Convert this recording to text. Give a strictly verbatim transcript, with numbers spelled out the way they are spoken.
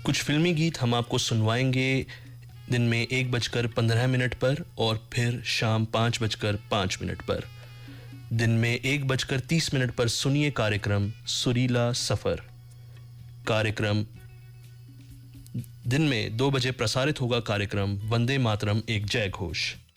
कुछ फिल्मी गीत हम आपको सुनवाएंगे दिन में एक बजकर पंद्रह मिनट पर और फिर शाम पाँच बजकर पाँच मिनट पर। दिन में एक बजकर तीस मिनट पर सुनिए कार्यक्रम सुरीला सफर। कार्यक्रम दिन में दो बजे प्रसारित होगा कार्यक्रम वंदे मातरम एक जय घोष।